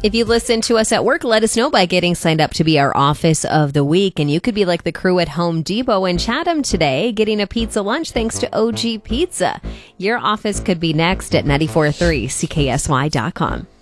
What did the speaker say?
If you listen to us at work, let us know by getting signed up to be our Office of the Week. And you could be like the crew at Home Depot in Chatham today, getting a pizza lunch thanks to OG Pizza. Your office could be next at 94.3CKSY.com.